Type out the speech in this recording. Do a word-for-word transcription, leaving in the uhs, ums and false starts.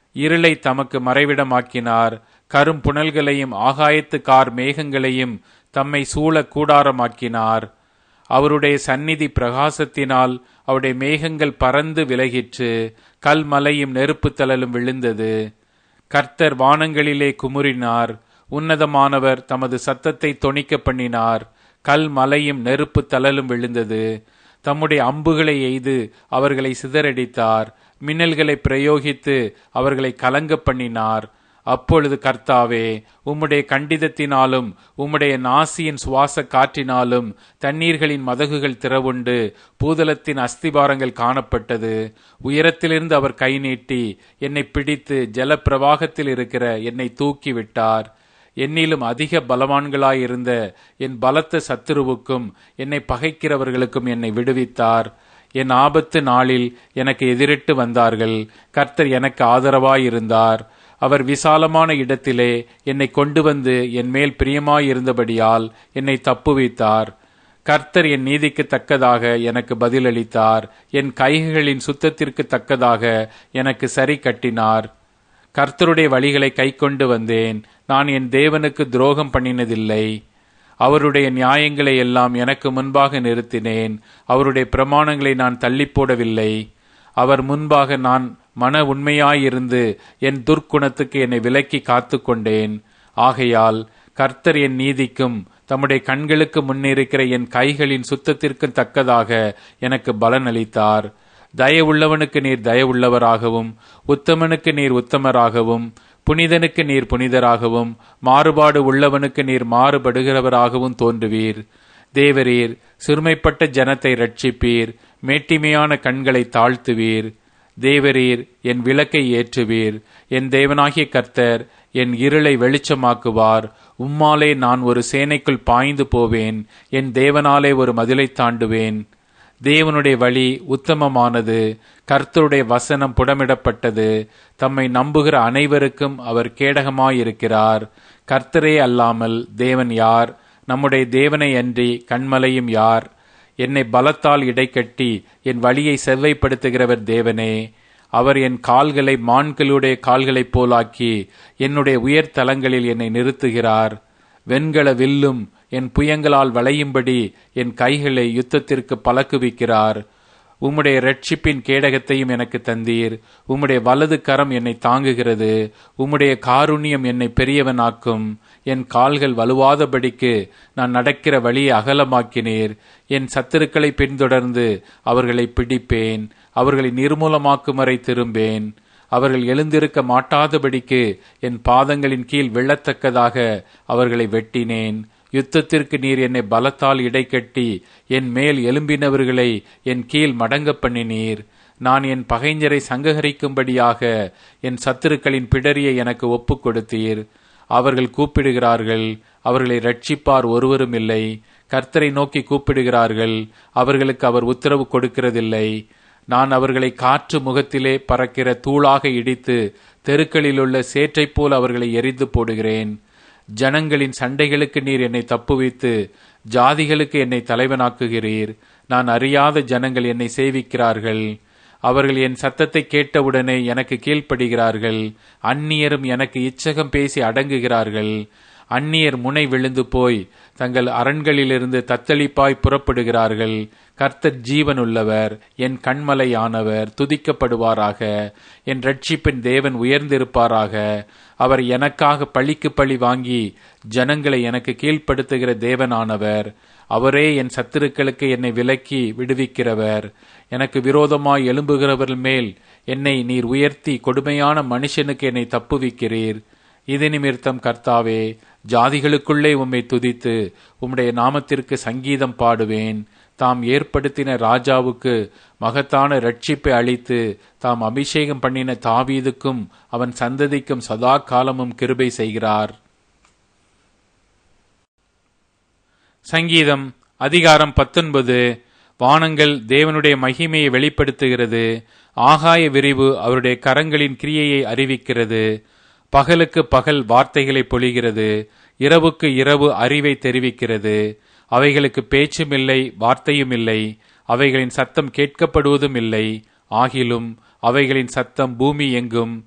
இருளை தமக்கு மறைவிடமாக்கினார். கரும் புனல்களையும் ஆகாயத்து கார் மேகங்களையும் தம்மை சூழ கூடாரமாக்கினார். அவருடைய சந்நிதி பிரகாசத்தினால் அவருடைய மேகங்கள் பறந்து விலகிற்று. கல்மலையும் நெருப்பு தழலும் விழுந்தது. கர்த்தர் வானங்களிலே குமுறினார். உன்னதமானவர் தமது சத்தத்தை தொனிக்க பண்ணினார். கல்மலையும் நெருப்பு தழலும் விழுந்தது. தம்முடைய அம்புகளை எய்து அவர்களை சிதறடித்தார். மின்னல்களை பிரயோகித்து அவர்களை கலங்க பண்ணினார். அப்பொழுது கர்த்தாவே, உம்முடைய கண்டிதத்தினாலும் உம்முடைய நாசியின் சுவாச காற்றினாலும் தண்ணீர்களின் மதகுகள் திறவுண்டு பூதலத்தின் அஸ்திபாரங்கள் காணப்பட்டது. உயரத்திலிருந்து அவர் கை நீட்டி என்னை பிடித்து ஜல பிரவாகத்தில் இருக்கிற என்னை தூக்கி விட்டார். என்னிலும் அதிக பலவான்களாயிருந்த என் பலத்த சத்துருவுக்கும் என்னை பகைக்கிறவர்களுக்கும் என்னை விடுவித்தார். என் ஆபத்து நாளில் எனக்கு எதிரிட்டு வந்தார்கள். கர்த்தர் எனக்கு ஆதரவாயிருந்தார். அவர் விசாலமான இடத்திலே என்னை கொண்டு வந்து என் மேல் பிரியமாயிருந்தபடியால் என்னை தப்புவித்தார். கர்த்தர் என் நீதிக்கு தக்கதாக எனக்கு பதிலளித்தார். என் கைகளின் சுத்தத்திற்கு தக்கதாக எனக்கு சரி கட்டினார். கர்த்தருடைய வழிகளை கை கொண்டு வந்தேன். நான் என் தேவனுக்கு துரோகம் பண்ணினதில்லை. அவருடைய நியாயங்களை எல்லாம் எனக்கு முன்பாக நிறுத்தினேன். அவருடைய பிரமாணங்களை நான் தள்ளி போடவில்லை. அவர் முன்பாக நான் மன உண்மையாயிருந்து என் துர்க்குணத்துக்கு என்னை விலக்கி காத்து கொண்டேன். ஆகையால் கர்த்தர் என் நீதிக்கும் தம்முடைய கண்களுக்கு முன்னிருக்கிற என் கைகளின் சுத்தத்திற்கும் தக்கதாக எனக்கு பலன் அளித்தார். தயவுள்ளவனுக்கு நீர் தயவுள்ளவராகவும், உத்தமனுக்கு நீர் உத்தமராகவும், புனிதனுக்கு நீர் புனிதராகவும், மாறுபாடு உள்ளவனுக்கு நீர் மாறுபடுகிறவராகவும் தோன்றுவீர். தேவரீர் சிறுமைப்பட்ட ஜனத்தை ரட்சிப்பீர். மேட்டிமையான கண்களை தாழ்த்துவீர். தேவரீர் என் விளக்கை ஏற்றுவீர். என் தேவனாகிய கர்த்தர் என் இருளை வெளிச்சமாக்குவார். உம்மாலே நான் ஒரு சேனைக்குள் பாய்ந்து போவேன். என் தேவனாலே ஒரு மதிலை தாண்டுவேன். தேவனுடைய வழி உத்தமமானது. கர்த்தருடைய வசனம் புடமிடப்பட்டது. தம்மை நம்புகிற அனைவருக்கும் அவர் கேடகமாயிருக்கிறார். கர்த்தரே அல்லாமல் தேவன் யார்? நம்முடைய தேவனை அன்றி கண்மலையும் யார்? என்னை பலத்தால் இடைக்கட்டி என் வழியை செவ்வைப்படுத்துகிறவர் தேவனே. அவர் என் கால்களை மான்களுடைய கால்களைப் போலாக்கி என்னுடைய உயர் தலங்களில் என்னை நிறுத்துகிறார். வெண்கல வில்லும் என் புயங்களால் வளையும்படி என் கைகளை யுத்தத்திற்கு பழக்குவிக்கிறார். உம்முடைய இரட்சிப்பின் கேடகத்தையும் எனக்கு தந்தீர். உம்முடைய வலது கரம் என்னை தாங்குகிறது. உம்முடைய காருண்யம் என்னை பெரியவனாக்கும். என் கால்கள் வலுவாதபடிக்கு நான் நடக்கிற வழியை அகலமாக்கினீர். என் சத்துருக்களை பின்தொடர்ந்து அவர்களை பிடிப்பேன். அவர்களை நிர்மூலமாக்கும் வரை திரும்பேன். அவர்கள் எழுந்திருக்க மாட்டாதபடிக்கு என் பாதங்களின் கீழ் விழத்தக்கதாக அவர்களை வெட்டினேன். யுத்தத்திற்கு நீர் என்னை பலத்தால் இடைக்கட்டி என் மேல் எழும்பினவர்களை என் கீழ் மடங்க பண்ணினீர். நான் என் பகைஞரை சங்ககரிக்கும்படியாக என் சத்துருக்களின் பிடரியை எனக்கு ஒப்புக் கொடுத்தீர். அவர்கள் கூப்பிடுகிறார்கள், அவர்களை ரட்சிப்பார் ஒருவரும் இல்லை. கர்த்தரை நோக்கி கூப்பிடுகிறார்கள், அவர்களுக்கு அவர் உத்தரவு கொடுக்கிறதில்லை. நான் அவர்களை காற்று முகத்திலே பறக்கிற தூளாக இடித்து தெருக்களிலுள்ள சேற்றைப் போல் அவர்களை எரிந்து போடுகிறேன். ஜனங்களின் சண்டைகளுக்கு நீர் என்னை தப்புவித்து ஜாதிகளுக்கு என்னை தலைவனாக்குகிறீர். நான் அறியாத ஜனங்கள் என்னை சேவிக்கிறார்கள். அவர்கள் என் சத்தத்தை கேட்டவுடனே எனக்கு கீழ்ப்படுகிறார்கள். அந்நியரும் எனக்கு இச்சகம் பேசி அடங்குகிறார்கள். அந்நியர் முனை விழுந்து போய் தங்கள் அரண்களிலிருந்து தத்தளிப்பாய் புறப்படுகிறார்கள். கர்த்தர் ஜீவன் உள்ளவர், என் கண்மலையானவர் துதிக்கப்படுவாராக. என் இரட்சிப்பின் தேவன் உயர்ந்திருப்பாராக. அவர் எனக்காக பழிக்கு பழி வாங்கி ஜனங்களை எனக்கு கீழ்ப்படுத்துகிற தேவனானவர். அவரே என் சத்துருக்களுக்கு என்னை விலக்கி விடுவிக்கிறவர். எனக்கு விரோதமாய் எழும்புகிறவர்கள் மேல் என்னை நீர் உயர்த்தி கொடுமையான மனுஷனுக்கு என்னை தப்புவிக்கிறீர். இது நிமித்தம் கர்த்தாவே, ஜாதிகளுக்குள்ளே உம்மை துதித்து உம்முடைய நாமத்திற்கு சங்கீதம் பாடுவேன். தாம் ஏற்படுத்தின ராஜாவுக்கு மகத்தான இரட்சிப்பை அளித்து தாம் அபிஷேகம் பண்ணின தாவீதுக்கும் அவன் சந்ததிக்கும் சதா காலமும் கிருபை செய்கிறார். சங்கீதம் அதிகாரம் பத்தொன்பது. வானங்கள் தேவனுடைய மகிமையை வெளிப்படுத்துகிறது. ஆகாய விரிவு அவருடைய கரங்களின் கிரியையை அறிவிக்கிறது. பகலுக்கு பகல் வார்த்தைகளை பொழிகிறது. இரவுக்கு இரவு அறிவை தெரிவிக்கிறது. அவைகளுக்கு பேச்சும் இல்லை, வார்த்தையும் இல்லை. அவைகளின் சத்தம் கேட்கப்படுவதும் இல்லை. ஆகிலும் அவைகளின் சத்தம் பூமி எங்கும்